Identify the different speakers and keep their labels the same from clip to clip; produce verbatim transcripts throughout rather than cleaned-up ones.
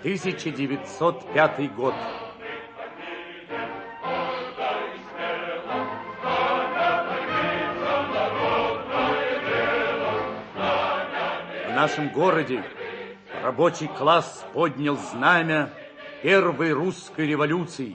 Speaker 1: тысяча девятьсот пятый год. В нашем городе рабочий класс поднял знамя первой русской революции.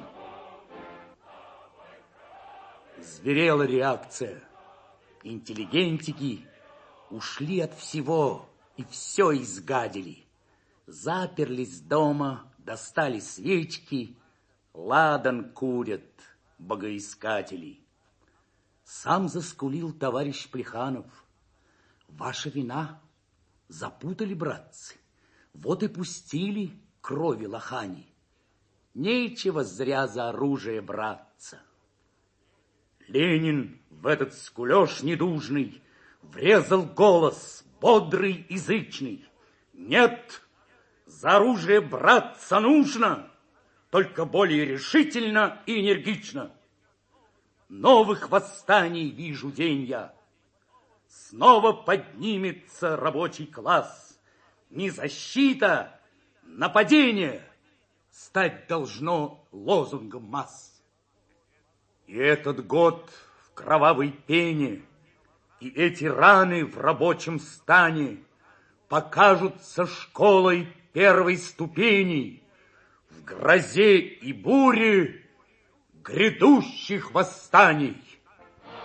Speaker 1: Зверела реакция. Интеллигентики ушли от всего и все изгадили. Заперлись дома, достали свечки, ладан курят богоискатели. Сам заскулил товарищ Плеханов. Ваша вина. Запутали, братцы. Вот и пустили крови лохани. Нечего зря за оружие браться. Ленин в этот скулёж недужный врезал голос бодрый и зычный. Нет, за оружие браться нужно, только более решительно и энергично. Новых восстаний вижу день я. Снова поднимется рабочий класс. Не защита, нападение стать должно лозунгом масс. И этот год в кровавой пене, и эти раны в рабочем стане покажутся школой первой ступени в грозе и буре грядущих восстаний.